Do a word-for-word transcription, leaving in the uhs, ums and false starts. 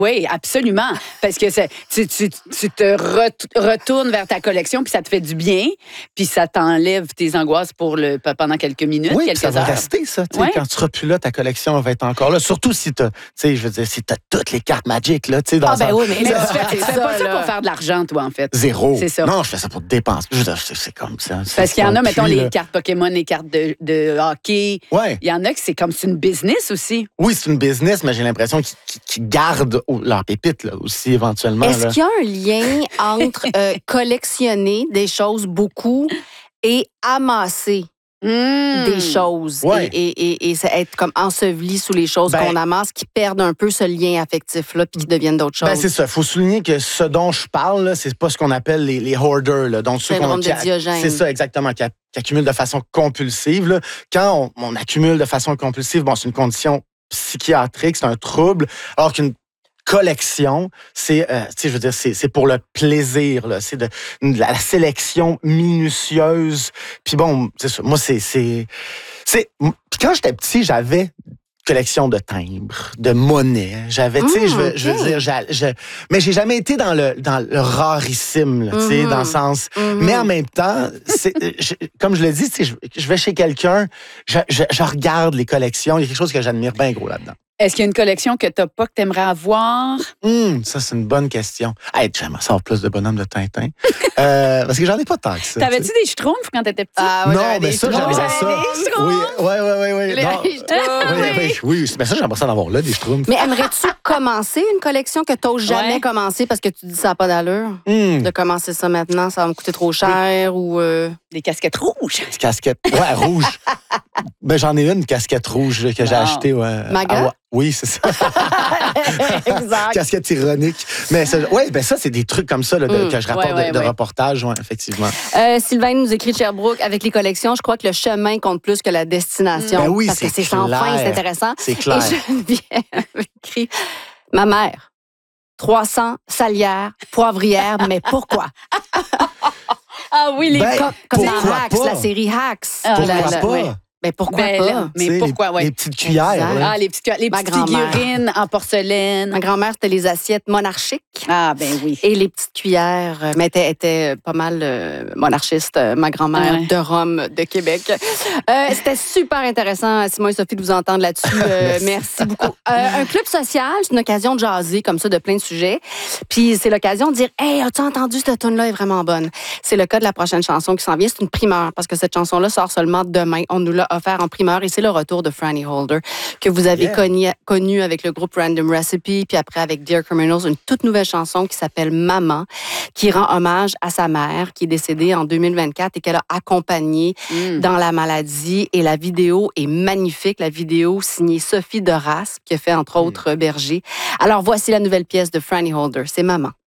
Oui, absolument. Parce que c'est, tu, tu, tu te re, retournes vers ta collection, puis ça te fait du bien, puis ça t'enlève tes angoisses pour le, pendant quelques minutes, oui, quelques ça va heures. rester, ça. Ouais. Quand tu seras plus là, ta collection va être encore là. Surtout si tu as, je veux dire, si tu as toutes les cartes Magic. Là, dans ah, ben un... oui, mais, mais tu fais, tu fais ça, pas ça là. pour faire de l'argent, toi, en fait. Zéro. C'est ça. Non, je fais ça pour dépenser. Je veux dire, c'est, c'est comme ça. C'est, Parce qu'il y en a, mettons, plus, les là. cartes Pokémon, les cartes de, de hockey. Ouais. Il y en a que c'est comme c'est une business aussi. Oui, c'est une business, mais j'ai l'impression qu'ils, qu'ils gardent leurs pépites là, aussi, éventuellement. Est-ce là. qu'il y a un lien entre euh, collectionner des choses beaucoup et amasser Mmh. des choses Ouais. et, et, et, et être comme enseveli sous les choses Ben, qu'on amasse qui perdent un peu ce lien affectif-là puis qui deviennent d'autres choses? Ben, c'est ça. Il faut souligner que ce dont je parle, là, c'est pas ce qu'on appelle les, les hoarders. Là. Donc, ceux Syndrome qu'on, de Diogène. C'est ça, exactement, qui, a, qui accumulent de façon compulsive. Là. Quand on, on accumule de façon compulsive, bon, c'est une condition psychiatrique, c'est un trouble, alors qu'une collection, c'est, euh, tu sais, je veux dire, c'est, c'est pour le plaisir, là. C'est de, de la sélection minutieuse. Puis bon, c'est ça. Moi, c'est, c'est, c'est. Puis quand j'étais petit, j'avais collection de timbres, de monnaie. J'avais, tu sais, Mmh, je veux, je veux okay. dire, j'a- je, mais j'ai jamais été dans le, dans le rarissime, là, tu sais, Mhm. dans le sens. Mhm. Mais en même temps, c'est, je- comme je le dis, tu sais, je, je vais chez quelqu'un, je, je, je regarde les collections. Il y a quelque chose que j'admire bien gros là-dedans. Est-ce qu'il y a une collection que tu n'as pas, que tu aimerais avoir? Hum, ça, c'est une bonne question. Hey, j'aimerais savoir plus de bonhommes de Tintin. euh, parce que j'en ai pas tant que ça. T'avais-tu tu sais. des schtroumpfs quand t'étais petit? Ah, ouais, Non, j'avais mais des ça, schtroumpfs. j'aimerais ça. J'avais des schtroumpfs. Oui, oui, oui, oui. oui. Les Non. schtroumpfs. Oui, oui, oui. Mais ça, j'aimerais ça d'avoir là, des schtroumpfs. Mais aimerais-tu commencer une collection que tu n'oses jamais Ouais. commencer parce que tu dis ça n'a pas d'allure? Hum, De commencer ça maintenant, ça va me coûter trop cher ou... euh, Des casquettes rouges. petite casquette. Ouais, rouge. Ben, j'en ai une, une casquette rouge là, que j'ai Bon. achetée. Ouais, Maga? à Wa- Oui, c'est ça. Exact. Casquette ironique. Mais ça, ouais, ben ça, c'est des trucs comme ça là, de- Mm. que je rapporte Ouais, ouais, de, de ouais. reportages, ouais, effectivement. Euh, Sylvain nous écrit de Sherbrooke, avec les collections, je crois que le chemin compte plus que la destination. Ben oui, parce que c'est c'est sans clair. fin, c'est intéressant. C'est clair. Et Geneviève écrit, ma mère, trois cents salières, poivrières, mais pourquoi? Ah oui, les Ben, coques. Comme Pourquoi dans Hacks, pas? la série Hacks. Ah, Pourquoi la- la- pas? ouais. Ben pourquoi Ben, pas? là, mais Tu sais, pourquoi, les, ouais. les petites cuillères. Exact. là. Ah, les petites, les Ma petites grand-mère. figurines en porcelaine. Ma grand-mère, c'était les assiettes monarchiques. Ah, ben oui. Et les petites cuillères, euh, mais était, était pas mal euh, monarchiste, euh, ma grand-mère Ouais. de Rome, de Québec. Euh, C'était super intéressant, Simon et Sophie, de vous entendre là-dessus. Euh, merci. merci beaucoup. Euh, un club social, c'est une occasion de jaser comme ça de plein de sujets. Puis c'est l'occasion de dire, hey, as-tu entendu cette tune-là est vraiment bonne. C'est le cas de la prochaine chanson qui s'en vient. C'est une primeur parce que cette chanson-là sort seulement demain. On nous l'a offert en primeur et c'est le retour de Franny Holder que vous avez Yeah. connu, connu avec le groupe Random Recipe, puis après avec Dear Criminals, une toute nouvelle chanson qui s'appelle Maman, qui rend hommage à sa mère qui est décédée en deux mille vingt-quatre et qu'elle a accompagnée Mm. dans la maladie. Et la vidéo est magnifique. La vidéo signée Sophie de Raspe, qui a fait entre autres Berger. Alors voici la nouvelle pièce de Franny Holder. C'est Maman.